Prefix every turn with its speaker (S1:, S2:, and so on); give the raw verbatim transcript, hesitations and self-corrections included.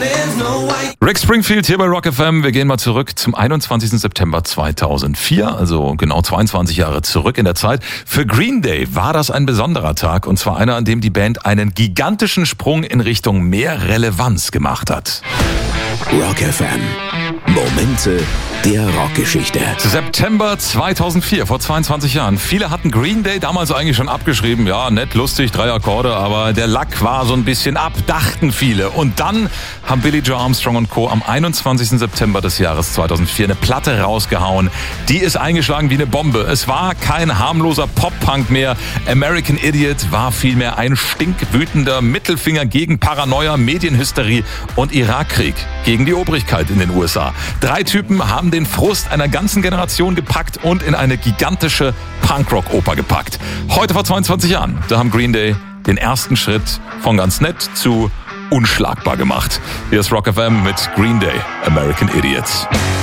S1: Rick Springfield hier bei Rock F M. Wir gehen mal zurück zum einundzwanzigsten September zweitausendvier, also genau zweiundzwanzig Jahre zurück in der Zeit. Für Green Day war das ein besonderer Tag, und zwar einer, an dem die Band einen gigantischen Sprung in Richtung mehr Relevanz gemacht hat.
S2: Rock F M. Momente der Rockgeschichte.
S1: September zweitausendvier, vor zweiundzwanzig Jahren. Viele hatten Green Day damals eigentlich schon abgeschrieben. Ja, nett, lustig, drei Akkorde, aber der Lack war so ein bisschen ab, dachten viele. Und dann haben Billie Joe Armstrong und Co. am einundzwanzigsten September des Jahres zweitausendvier eine Platte rausgehauen. Die ist eingeschlagen wie eine Bombe. Es war kein harmloser Pop-Punk mehr. American Idiot war vielmehr ein stinkwütender Mittelfinger gegen Paranoia, Medienhysterie und Irakkrieg gegen die Obrigkeit in den U S A. Drei Typen haben den Frust einer ganzen Generation gepackt und in eine gigantische Punkrock-Oper gepackt. Heute vor zweiundzwanzig Jahren, da haben Green Day den ersten Schritt von ganz nett zu unschlagbar gemacht. Hier ist Rock F M mit Green Day, American Idiots.